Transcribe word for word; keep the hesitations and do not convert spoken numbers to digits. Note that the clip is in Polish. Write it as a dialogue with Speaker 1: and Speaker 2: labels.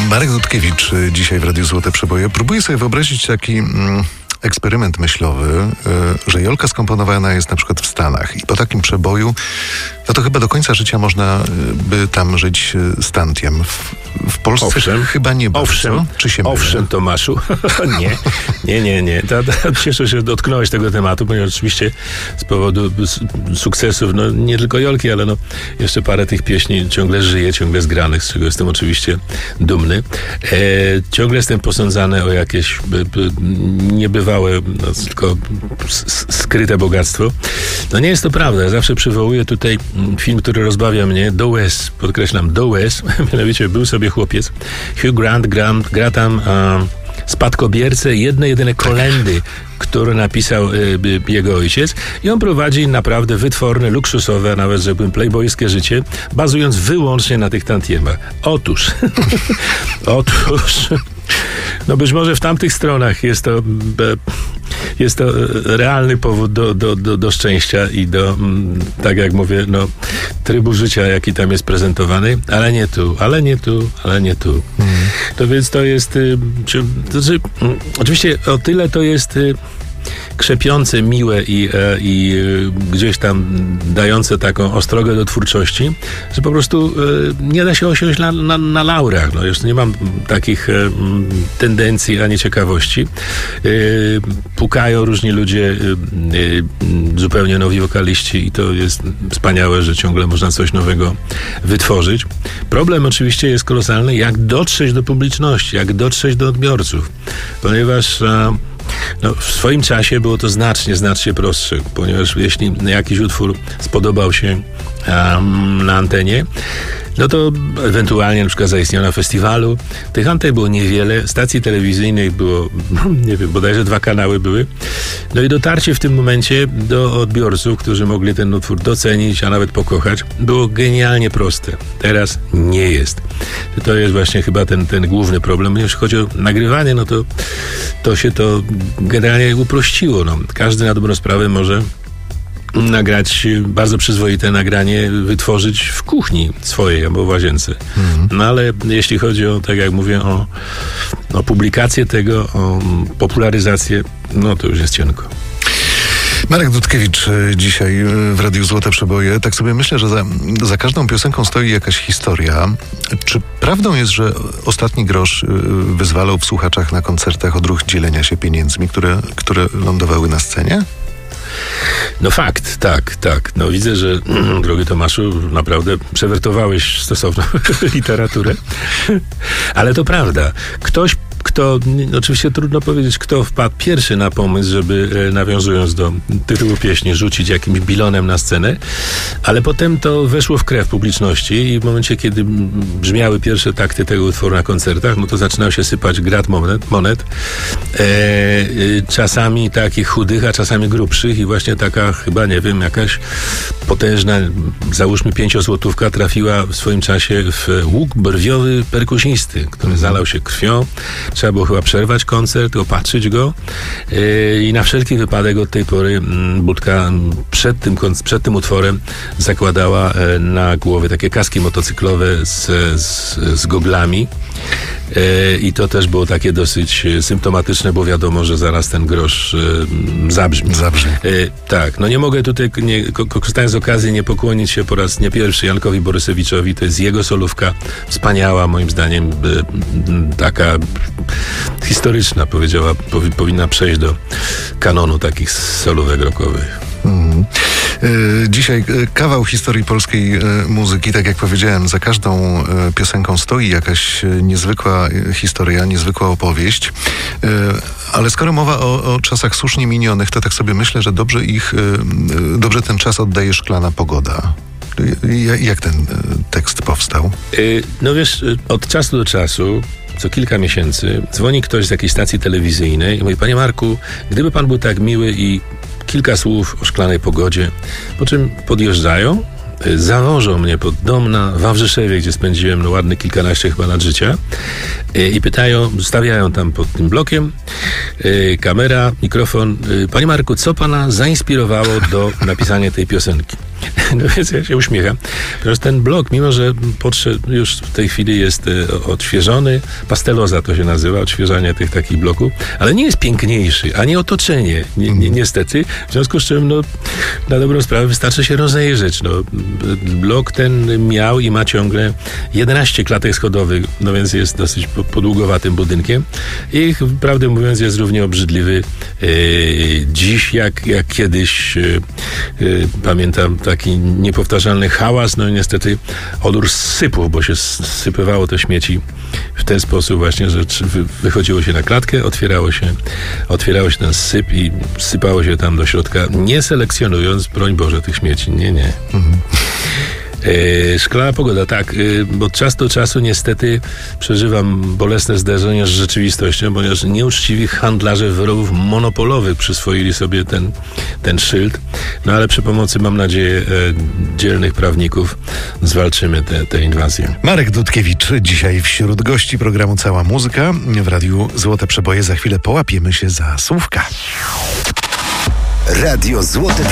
Speaker 1: Marek Dudkiewicz dzisiaj w Radiu Złote Przeboje. Próbuję sobie wyobrazić taki mm, eksperyment myślowy, y, że Jolka skomponowana jest na przykład w Stanach i po takim przeboju, no to chyba do końca życia można by tam żyć stantiem. W, w Polsce
Speaker 2: owszem,
Speaker 1: chyba nie bardzo.
Speaker 2: Owszem,
Speaker 1: Czy się
Speaker 2: owszem
Speaker 1: mylę?
Speaker 2: Tomaszu. nie, nie, nie, nie. Ta, ta, cieszę się, że dotknąłeś tego tematu, ponieważ oczywiście z powodu sukcesów, no nie tylko Jolki, ale no jeszcze parę tych pieśni ciągle żyje, ciągle zgranych, z czego jestem oczywiście dumny. E, ciągle jestem posądzany o jakieś by, by, niebywałe, no, tylko s- skryte bogactwo. No nie jest to prawda. Ja zawsze przywołuję tutaj film, który rozbawia mnie, do łez, podkreślam, do łez. Mianowicie był sobie chłopiec, Hugh Grant, Grant gra tam a, spadkobiercę jedne, jedyne kolendy, które napisał y, y, jego ojciec, i on prowadzi naprawdę wytworne, luksusowe, a nawet rzekłbym playboyskie życie, bazując wyłącznie na tych tantiemach. Otóż, otóż, no być może w tamtych stronach jest to, jest to realny powód do, do, do, do szczęścia i do, tak jak mówię, no, trybu życia, jaki tam jest prezentowany, ale nie tu, ale nie tu, ale nie tu. Mm. To więc to jest, czy, to znaczy, oczywiście o tyle to jest krzepiące, miłe i, i gdzieś tam dające taką ostrogę do twórczości, że po prostu nie da się osiąść na, na, na laurach. No, już nie mam takich tendencji ani ciekawości. Pukają różni ludzie, zupełnie nowi wokaliści, i to jest wspaniałe, że ciągle można coś nowego wytworzyć. Problem oczywiście jest kolosalny, jak dotrzeć do publiczności, jak dotrzeć do odbiorców, ponieważ no, w swoim czasie było to znacznie, znacznie prostsze, ponieważ jeśli jakiś utwór spodobał się um, na antenie, no to ewentualnie na przykład zaistniał na festiwalu. Tych anten było niewiele, stacji telewizyjnych było, nie wiem, bodajże dwa kanały były. No i dotarcie w tym momencie do odbiorców, którzy mogli ten utwór docenić, a nawet pokochać, było genialnie proste. Teraz nie jest. To jest właśnie chyba ten, ten główny problem. Jeśli chodzi o nagrywanie, no to, to się to generalnie uprościło. No, każdy na dobrą sprawę może nagrać bardzo przyzwoite nagranie, wytworzyć w kuchni swojej albo w łazience. Mhm. No ale jeśli chodzi o, tak jak mówię, o, o publikację tego, o popularyzację, no to już jest cienko.
Speaker 1: Marek Dudkiewicz dzisiaj w Radiu Złote Przeboje. Tak sobie myślę, że za, za każdą piosenką stoi jakaś historia. Czy prawdą jest, że Ostatni grosz wyzwalał w słuchaczach na koncertach odruch dzielenia się pieniędzmi, które, które lądowały na scenie?
Speaker 2: No fakt, tak, tak. No widzę, że drogi Tomaszu, naprawdę przewertowałeś stosowną literaturę. Ale to prawda. Ktoś, kto, oczywiście trudno powiedzieć, kto wpadł pierwszy na pomysł, żeby, nawiązując do tytułu pieśni, rzucić jakimś bilonem na scenę, ale potem to weszło w krew publiczności i w momencie, kiedy brzmiały pierwsze takty tego utworu na koncertach, no to zaczynał się sypać grat monet, monet e, czasami takich chudych, a czasami grubszych, i właśnie taka chyba, nie wiem, jakaś potężna, załóżmy pięciozłotówka, trafiła w swoim czasie w łuk brwiowy perkusisty, który zalał się krwią. Trzeba było chyba przerwać koncert, opatrzyć go yy, i na wszelki wypadek od tej pory m, Budka przed tym, przed tym utworem zakładała e, na głowie takie kaski motocyklowe z, z, z goglami. E, I to też było takie dosyć symptomatyczne, bo wiadomo, że zaraz ten grosz e, zabrzmi.
Speaker 1: Zabrzmi.
Speaker 2: E, tak, no nie mogę tutaj, nie, korzystając z okazji, nie pokłonić się po raz nie pierwszy Jankowi Borysewiczowi. To jest jego solówka, wspaniała, moim zdaniem, e, taka historyczna, powiedziała, powi, powinna przejść do kanonu takich solówek rockowych.
Speaker 1: Mm. Dzisiaj kawał historii polskiej muzyki. Tak jak powiedziałem, za każdą piosenką stoi jakaś niezwykła historia, niezwykła opowieść. Ale skoro mowa o, o czasach słusznie minionych, to tak sobie myślę, że dobrze ich, dobrze ten czas oddaje Szklana pogoda. Jak ten tekst powstał?
Speaker 2: No wiesz, od czasu do czasu, co kilka miesięcy, dzwoni ktoś z jakiejś stacji telewizyjnej i mówi: panie Marku, gdyby pan był tak miły i kilka słów o szklanej pogodzie, po czym podjeżdżają, zawożą mnie pod dom na Wawrzyszewie, gdzie spędziłem no, ładne kilkanaście chyba lat życia, i pytają, stawiają tam pod tym blokiem kamera, mikrofon: panie Marku, co pana zainspirowało do napisania tej piosenki? No więc ja się uśmiecham. Ponieważ ten blok, mimo że podszedł, już w tej chwili jest e, odświeżony, pasteloza to się nazywa, odświeżanie tych takich bloków, ale nie jest piękniejszy, ani otoczenie, ni, ni, niestety. W związku z czym, no, na dobrą sprawę wystarczy się rozejrzeć. No, blok ten miał i ma ciągle jedenaście klatek schodowych, no więc jest dosyć podługowatym budynkiem i prawdę mówiąc jest równie obrzydliwy e, dziś, jak, jak kiedyś. E, e, pamiętam taki niepowtarzalny hałas, no i niestety odór sypów, bo się sypywało te śmieci w ten sposób właśnie, że wychodziło się na klatkę, otwierało się, otwierało się ten syp i sypało się tam do środka, nie selekcjonując, broń Boże, tych śmieci. Nie, nie. Mhm. E, szklana pogoda, tak, e, bo czas do czasu niestety przeżywam bolesne zderzenia z rzeczywistością, ponieważ nieuczciwi handlarze wyrobów monopolowych przyswoili sobie ten, ten szyld, no ale przy pomocy, mam nadzieję, e, dzielnych prawników zwalczymy te, te inwazje.
Speaker 1: Marek Dudkiewicz dzisiaj wśród gości programu Cała Muzyka w Radiu Złote Przeboje. Za chwilę połapiemy się za słówka.
Speaker 3: Radio Złote